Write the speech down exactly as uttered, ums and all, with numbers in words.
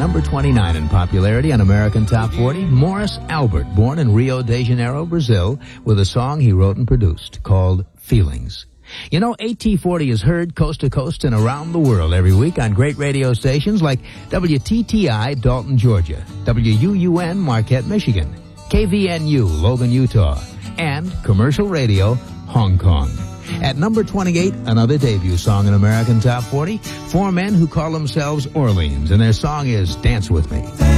number twenty-nine in popularity on American Top forty, Morris Albert, born in Rio de Janeiro, Brazil, with a song he wrote and produced called Feelings. You know, A T forty is heard coast to coast and around the world every week on great radio stations like W T T I, Dalton, Georgia, W U U N, Marquette, Michigan, K V N U, Logan, Utah, and Commercial Radio, Hong Kong. At number twenty-eight, another debut song in American Top forty, four men who call themselves Orleans, and their song is Dance With Me.